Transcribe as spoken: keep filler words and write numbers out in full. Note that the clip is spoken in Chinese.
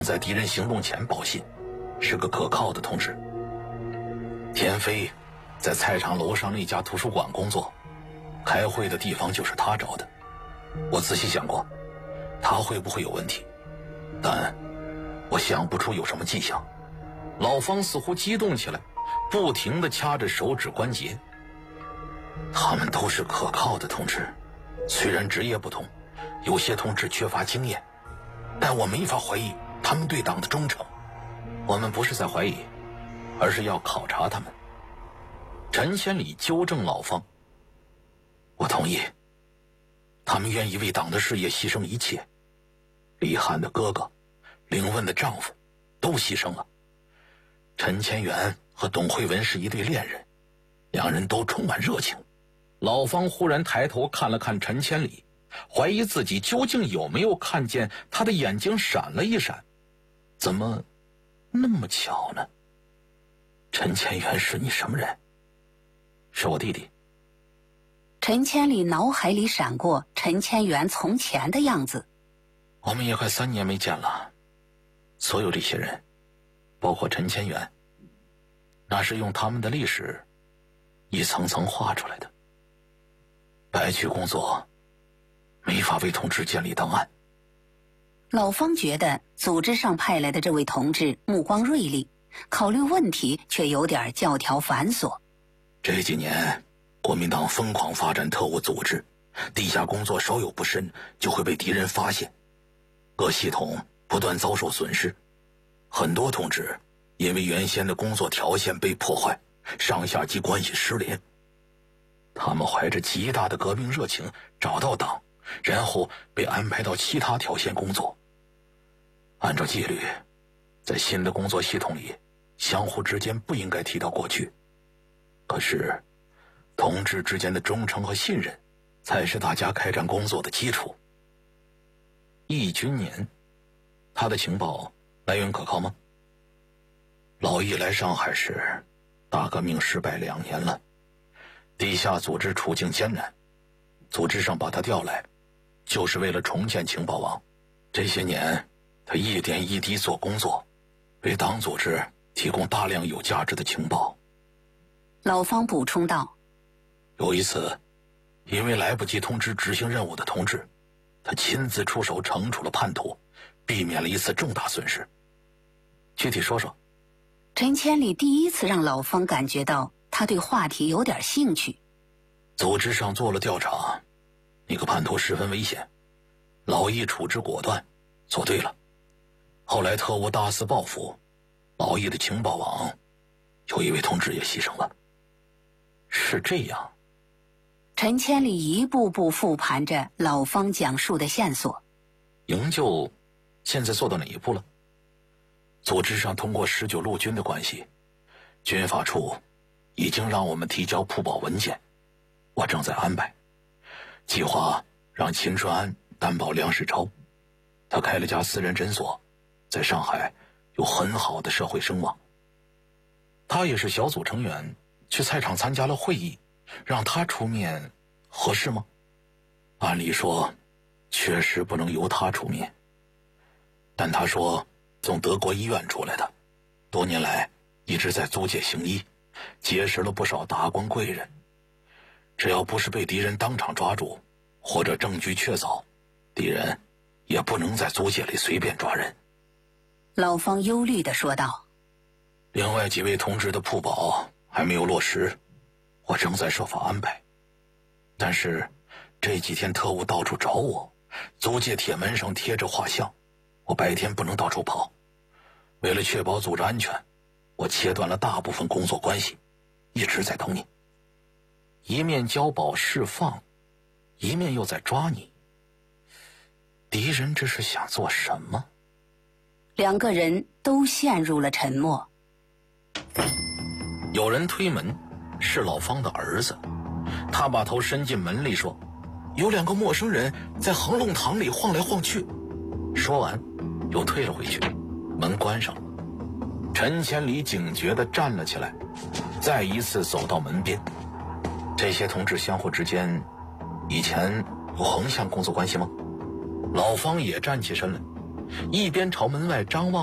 在敌人行动前报信，是个可靠的同志。田飞在菜场楼上那家图书馆工作，开会的地方就是他找的。我仔细想过，他会不会有问题，但我想不出有什么迹象。老方似乎激动起来，不停地掐着手指关节。他们都是可靠的同志，虽然职业不同，有些同志缺乏经验，但我没法怀疑他们对党的忠诚。我们不是在怀疑，而是要考察他们。陈千里纠正老方，我同意，他们愿意为党的事业牺牲一切。李汉的哥哥，凌问的丈夫都牺牲了。陈千元和董慧文是一对恋人，两人都充满热情。老方忽然抬头看了看陈千里，怀疑自己究竟有没有看见他的眼睛闪了一闪，怎么那么巧呢？陈千元是你什么人？是我弟弟。 陈千里脑海里闪过陈千元从前的样子。 我们也快三年没见了，所有这些人，包括陈千元，那是用他们的历史一层层画出来的。白去工作，没法为同志建立档案。 老方觉得组织上派来的这位同志目光锐利，考虑问题却有点教条繁琐。 这几年国民党疯狂发展特务组织，地下工作稍有不慎就会被敌人发现，各系统不断遭受损失，很多同志因为原先的工作条件被破坏，上下级关系失联。他们怀着极大的革命热情找到党，然后被安排到其他条线工作。按照纪律，在新的工作系统里，相互之间不应该提到过去。可是同志之间的忠诚和信任才是大家开展工作的基础。易军年，他的情报来源可靠吗？老易来上海时，大革命失败两年了，地下组织处境艰难，组织上把他调来，就是为了重建情报网。这些年，他一点一滴做工作，为党组织提供大量有价值的情报。 老方补充道， 有一次，因为来不及通知执行任务的同志，他亲自出手惩处了叛徒，避免了一次重大损失。具体说说。 陈千里第一次让老方感觉到他对话题有点兴趣。 组织上做了调查，那个叛徒十分危险，老易处置果断，做对了。后来特务大肆报复，老易的情报网有一位同志也牺牲了。是这样。 陈千里一步步复盘着老方讲述的线索。 营救现在做到哪一步了？组织上通过十九路军的关系，军法处已经让我们提交铺保文件，我正在安排，计划让秦顺安担保梁世超。他开了家私人诊所，在上海有很好的社会声望。他也是小组成员，去菜场参加了会议，让他出面合适吗？按理说确实不能由他出面，但他说从德国医院出来的，多年来一直在租界行医，结识了不少达官贵人。只要不是被敌人当场抓住，或者证据确凿，敌人也不能在租界里随便抓人。 老方忧虑地说道。 另外几位同志的铺保还没有落实，我正在设法安排。但是这几天特务到处找我，租界铁门上贴着画像，我白天不能到处跑。为了确保组织安全，我切断了大部分工作关系，一直在等你。一面交保释放，一面又在抓你，敌人这是想做什么？ 两个人都陷入了沉默。 有人推门，是老方的儿子，他把头伸进门里说，有两个陌生人在恒隆堂里晃来晃去。说完又退了回去，门关上了。陈千里警觉地站了起来，再一次走到门边。这些同志相互之间以前有横向工作关系吗？老方也站起身来， 一边朝门外张望。